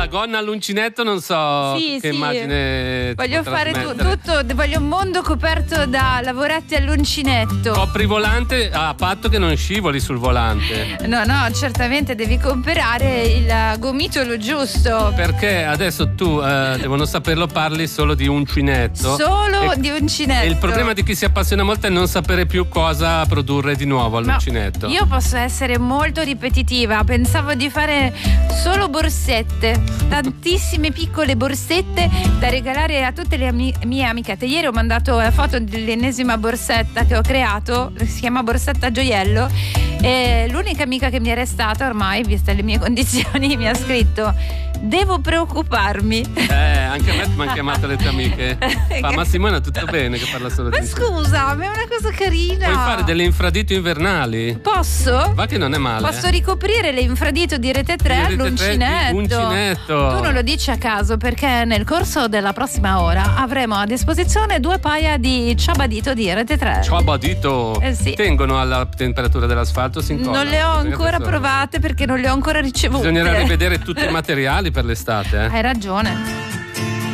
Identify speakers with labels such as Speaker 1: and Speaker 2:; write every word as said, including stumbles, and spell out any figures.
Speaker 1: gonna all'uncinetto non so
Speaker 2: Sì,
Speaker 1: che
Speaker 2: sì.
Speaker 1: immagine
Speaker 2: Voglio
Speaker 1: ti
Speaker 2: fare tu-
Speaker 1: trasmettere.
Speaker 2: tutto, voglio un mondo coperto da lavoretti all'uncinetto.
Speaker 1: Copri volante a patto che non scivoli sul volante.
Speaker 2: No, no, certamente devi comprare il gomitolo giusto.
Speaker 1: Perché adesso tu, eh, devono saperlo, parli solo di uncinetto.
Speaker 2: Solo
Speaker 1: E-
Speaker 2: di uncinetto.
Speaker 1: E il problema di chi si appassiona molto è non sapere più cosa produrre di nuovo
Speaker 2: Ma
Speaker 1: all'uncinetto.
Speaker 2: io posso essere molto ripetitiva. Pensavo di fare solo borsette, tantissime piccole borsette da regalare a tutte le ami- mie amicette. Ieri ho mandato la foto dell'ennesima borsetta che ho creato, si chiama borsetta gioiello, e l'unica amica che mi è restata ormai, viste le mie condizioni, mi ha scritto: devo preoccuparmi.
Speaker 1: Eh, anche a me mi hanno chiamato le tue amiche. Fa: ma Simona, tutto bene che parla solo di
Speaker 2: Ma scusa, ma è una cosa carina.
Speaker 1: Puoi fare delle infradito invernali?
Speaker 2: Posso?
Speaker 1: Va che non è male.
Speaker 2: Posso ricoprire le infradito di Rete tre
Speaker 1: Di Rete tre
Speaker 2: all'uncinetto.
Speaker 1: di uncinetto.
Speaker 2: Tu non lo dici a caso, perché nel corso della prossima ora avremo a disposizione due paia di ciabadito di Rete tre.
Speaker 1: Ciabadito.
Speaker 2: Eh sì.
Speaker 1: Tengono alla temperatura dell'asfalto, si incollano.
Speaker 2: Non le ho
Speaker 1: Bisogna
Speaker 2: ancora
Speaker 1: pensare.
Speaker 2: provate perché non le ho ancora ricevute.
Speaker 1: Bisognerà rivedere tutti i materiali per l'estate, eh.
Speaker 2: Hai ragione.